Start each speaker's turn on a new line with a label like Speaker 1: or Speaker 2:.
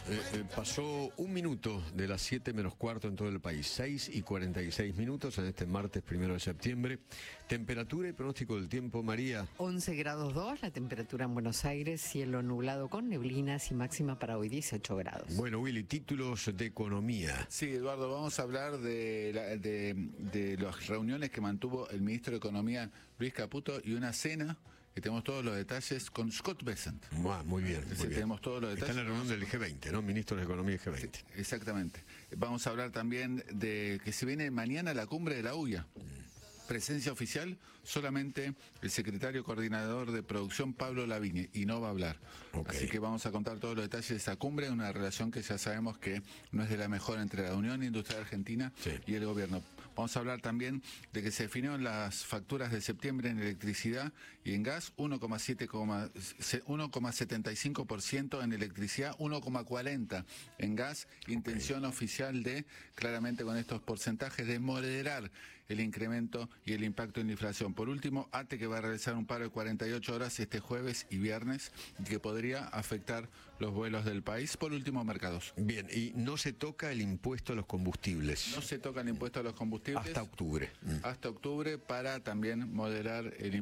Speaker 1: Pasó un minuto de las 7 menos cuarto en todo el país, 6:46 en este martes 1 de septiembre. Temperatura y pronóstico del tiempo, María.
Speaker 2: 11 grados 2, la temperatura en Buenos Aires, cielo nublado con neblinas y máxima para hoy 18 grados.
Speaker 1: Bueno, Willy, títulos de economía.
Speaker 3: Sí, Eduardo, vamos a hablar de las reuniones que mantuvo el ministro de Economía, Luis Caputo, y una cena que tenemos todos los detalles con Scott Bessent.
Speaker 1: Muy bien.
Speaker 3: Sí, tenemos todos los detalles.
Speaker 1: Está en la reunión del G20, ¿no? Ministros de Economía del G20.
Speaker 3: Sí, exactamente. Vamos a hablar también de que se viene mañana la cumbre de la UIA. Presencia oficial, solamente el secretario coordinador de producción, Pablo Lavigne, y no va a hablar.
Speaker 1: Okay.
Speaker 3: Así que vamos a contar todos los detalles de esa cumbre, una relación que ya sabemos que no es de la mejor entre la Unión Industrial Argentina y el gobierno. Vamos a hablar también de que se definieron las facturas de septiembre en electricidad y en gas, 1,75% en electricidad, 1,40% en gas. Intención oficial de, claramente con estos porcentajes, de moderar el incremento y el impacto en la inflación. Por último, ATE, que va a realizar un paro de 48 horas este jueves y viernes, y que podría afectar los vuelos del país. Por último, mercados.
Speaker 1: Bien, y no se toca el impuesto a los combustibles.
Speaker 3: No se toca el impuesto a los combustibles.
Speaker 1: Hasta octubre.
Speaker 3: Hasta octubre, para también moderar el